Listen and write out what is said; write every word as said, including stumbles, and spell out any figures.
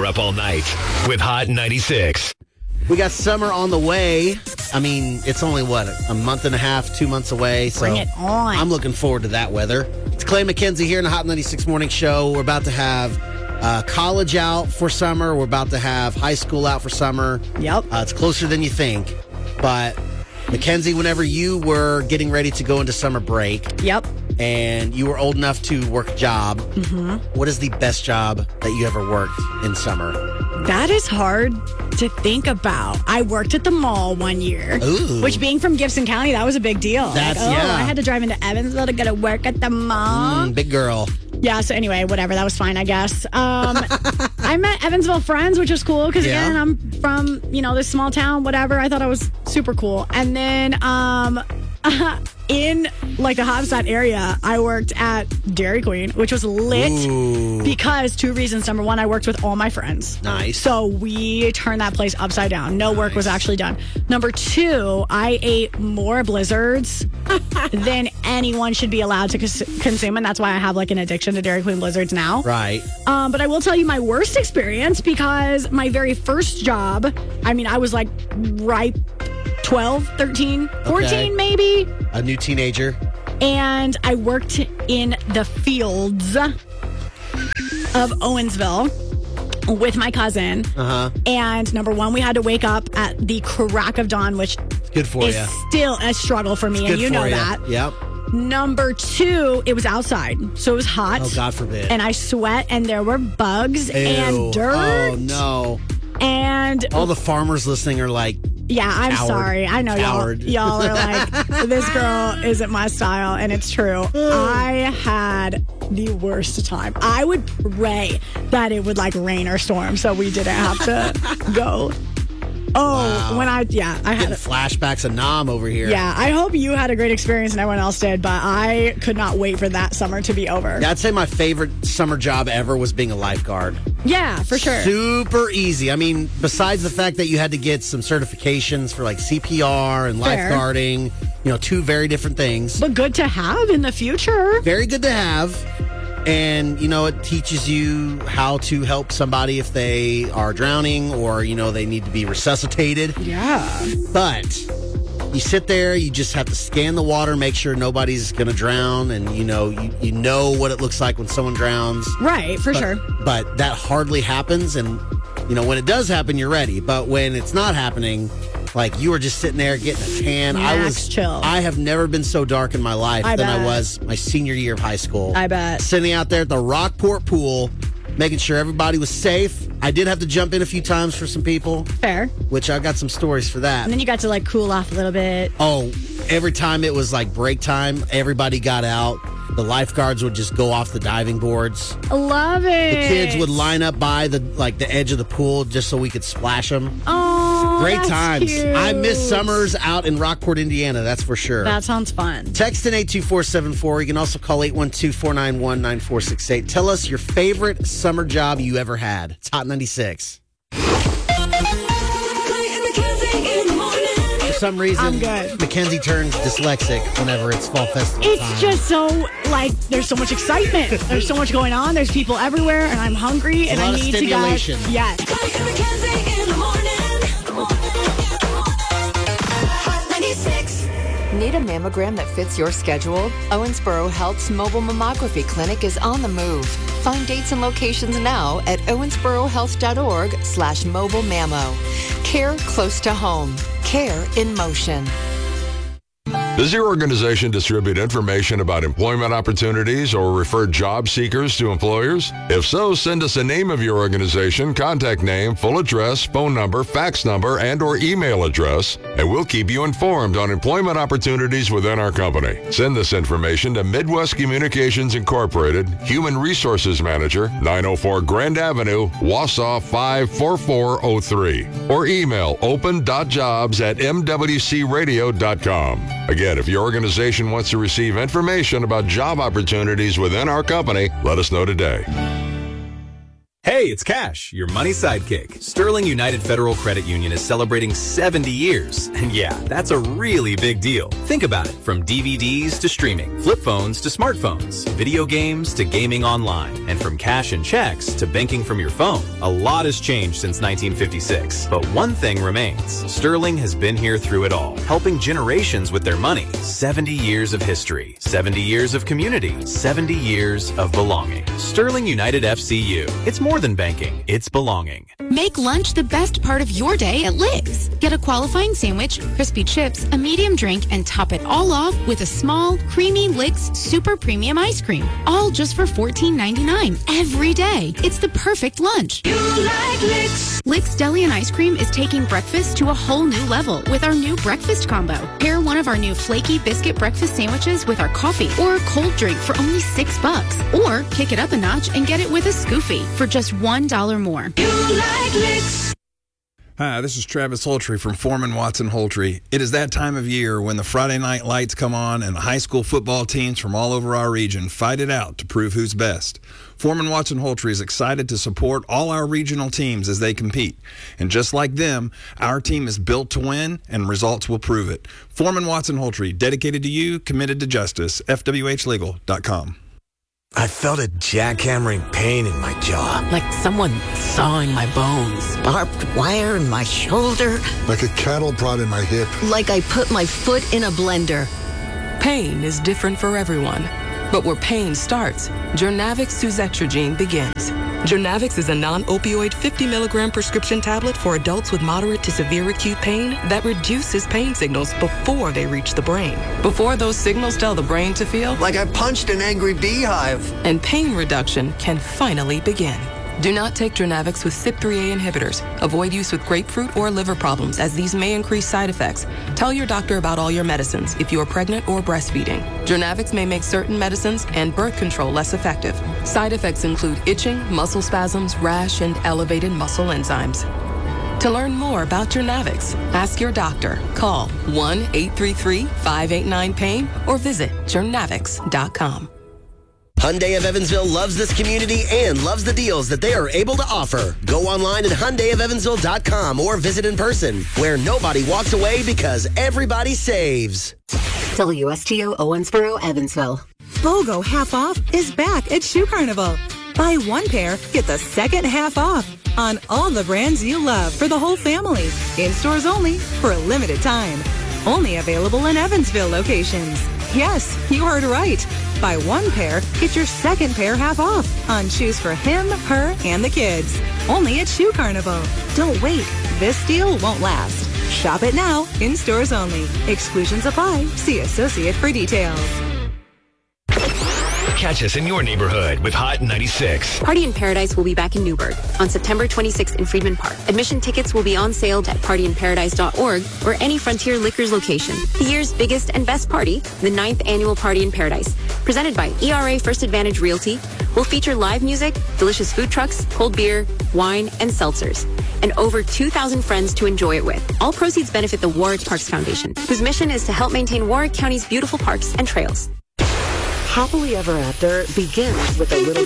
up all night with Hot ninety-six. We got summer on the way. I mean, it's only, what, a month and a half, two months away. So Bring it on. I'm looking forward to that weather. It's Clay McKenzie here in the Hot ninety-six Morning Show. We're about to have uh, college out for summer. We're about to have high school out for summer. Yep. Uh, it's closer than you think. But, Mackenzie, whenever you were getting ready to go into summer break. Yep. And you were old enough to work a job. Mm-hmm. What is the best job that you ever worked in summer? That is hard to think about. I worked at the mall one year, Ooh. which being from Gibson County, that was a big deal. That's, like, oh, yeah. I had to drive into Evansville to go to work at the mall. Mm, big girl. Yeah, so anyway, whatever. That was fine, I guess. Um, I met Evansville friends, which was cool because, Yeah. again, I'm from, you know, this small town, whatever. I thought I was super cool. And then um, in, like, the Hofstadt area, I worked at Dairy Queen, which was lit Ooh. because two reasons. Number one, I worked with all my friends. Nice. So we turned that place upside down. No work was actually done. Number two, I ate more Blizzards than anyone should be allowed to cons- consume, and that's why I have like an addiction to Dairy Queen Blizzards now. Right. Um, but I will tell you my worst experience because my very first job, I mean, I was like right twelve, thirteen, fourteen Okay. maybe. A new teenager. And I worked in the fields of Owensville with my cousin. Uh-huh. And number one, we had to wake up at the crack of dawn, which It's good for is you. still a struggle for me, Good and you for know ya. that. Yep. Number two, it was outside, so it was hot. Oh, God forbid. And I sweat, and there were bugs Ew. and dirt. Oh, no. And All the farmers listening are like, yeah, I'm Coward. sorry. I know Coward. y'all. Y'all are like, this girl isn't my style, and it's true. I had the worst time. I would pray that it would like rain or storm, so we didn't have to go. Oh, Wow. when I yeah, I had getting it. flashbacks of Nam over here. Yeah, I hope you had a great experience and everyone else did, but I could not wait for that summer to be over. I'd say my favorite summer job ever was being a lifeguard. Yeah, for sure. Super easy. I mean, besides the fact that you had to get some certifications for like C P R and Fair. lifeguarding, you know, two very different things. But good to have in the future. Very good to have. And, you know, it teaches you how to help somebody if they are drowning or, you know, they need to be resuscitated. Yeah. But you sit there, you just have to scan the water, make sure nobody's going to drown. And, you know, you, you know what it looks like when someone drowns. Right, for But, sure. but that hardly happens. And, you know, when it does happen, you're ready. But when it's not happening, like you were just sitting there getting a tan. I Max was chill. I have never been so dark in my life I than I bet. was my senior year of high school. I bet. Sitting out there at the Rockport pool, making sure everybody was safe. I did have to jump in a few times for some people, Fair. which I got some stories for that. And then you got to like cool off a little bit. Oh, every time it was like break time, everybody got out. The lifeguards would just go off the diving boards. Love it. The kids would line up by the like the edge of the pool just so we could splash them. Oh, Great that's times. cute. I miss summers out in Rockport, Indiana. That's for sure. That sounds fun. Text in eight two four seven four. You can also call eight one two, four nine one, nine four six eight. Tell us your favorite summer job you ever had. It's Hot ninety-six. For some reason, I'm good. Mackenzie turns dyslexic whenever it's fall festival It's time. just so, like, there's so much excitement. There's so much going on. There's people everywhere, and I'm hungry, and lot I of need to stimulation. get... Yes. Need a mammogram that fits your schedule? Owensboro Health's mobile mammography clinic is on the move. Find dates and locations now at owensborohealth.org slash mobile mammo. Care close to home. Care in motion. Does your organization distribute information about employment opportunities or refer job seekers to employers? If so, send us a name of your organization, contact name, full address, phone number, fax number, and or email address, and we'll keep you informed on employment opportunities within our company. Send this information to Midwest Communications Incorporated, Human Resources Manager, nine oh four Grand Avenue, Wausau five four four oh three, or email open.jobs at m w c radio dot com. Again, if your organization wants to receive information about job opportunities within our company, let us know today. Hey, it's Cash, your money sidekick. Sterling United Federal Credit Union is celebrating seventy years. And yeah, that's a really big deal. Think about it. From D V Ds to streaming, flip phones to smartphones, video games to gaming online, and from cash and checks to banking from your phone. A lot has changed since nineteen fifty-six, but one thing remains. Sterling has been here through it all, helping generations with their money. seventy years of history, seventy years of community, seventy years of belonging. Sterling United F C U. It's more than banking, it's belonging. Make lunch the best part of your day at Lick's. Get a qualifying sandwich, crispy chips, a medium drink, and top it all off with a small, creamy Lick's Super Premium Ice Cream. All just for fourteen ninety-nine every day. It's the perfect lunch. You like Lick's. Lick's Deli and Ice Cream is taking breakfast to a whole new level with our new breakfast combo. Pair one of our new flaky biscuit breakfast sandwiches with our coffee or a cold drink for only six bucks. Or kick it up a notch and get it with a Scoofy for just one dollar more. You like Lick's. Hi, this is Travis Holtry from Foreman Watson Holtry. It is that time of year when the Friday night lights come on and high school football teams from all over our region fight it out to prove who's best. Foreman Watson Holtry is excited to support all our regional teams as they compete. And just like them, our team is built to win, and results will prove it. Foreman Watson Holtry, dedicated to you, committed to justice. F W H legal dot com. I felt a jackhammering pain in my jaw. Like someone sawing my bones. Barbed wire in my shoulder. Like a cattle prod in my hip. Like I put my foot in a blender. Pain is different for everyone. But where pain starts, Jurnavix suzetrigine begins. Jurnavix is a non-opioid fifty milligram prescription tablet for adults with moderate to severe acute pain that reduces pain signals before they reach the brain. Before those signals tell the brain to feel like I punched an angry beehive. And pain reduction can finally begin. Do not take Jurnavix with C Y P three A inhibitors. Avoid use with grapefruit or liver problems, as these may increase side effects. Tell your doctor about all your medicines if you are pregnant or breastfeeding. Jurnavix may make certain medicines and birth control less effective. Side effects include itching, muscle spasms, rash, and elevated muscle enzymes. To learn more about Jurnavix, ask your doctor. Call one eight three three, five eight nine, pain or visit jurnavix dot com. Hyundai of Evansville loves this community and loves the deals that they are able to offer. Go online at Hyundai of Evansville dot com or visit in person, where nobody walks away because everybody saves. W S T O Owensboro, Evansville. BOGO half off is back at Shoe Carnival. Buy one pair, get the second half off on all the brands you love for the whole family. In stores only for a limited time. Only available in Evansville locations. Yes, you heard right. Buy one pair, get your second pair half off on shoes for him, her, and the kids. Only at Shoe Carnival. Don't wait. This deal won't last. Shop it now, in stores only. Exclusions apply. See associate for details. Catch us in your neighborhood with Hot ninety-six. Party in Paradise will be back in Newburgh on September twenty-sixth in Friedman Park. Admission tickets will be on sale at party in paradise dot org or any Frontier Liquors location. The year's biggest and best party, the ninth annual Party in Paradise, presented by E R A First Advantage Realty, will feature live music, delicious food trucks, cold beer, wine, and seltzers, and over two thousand friends to enjoy it with. All proceeds benefit the Warwick Parks Foundation, whose mission is to help maintain Warwick County's beautiful parks and trails. Happily Ever After begins with a little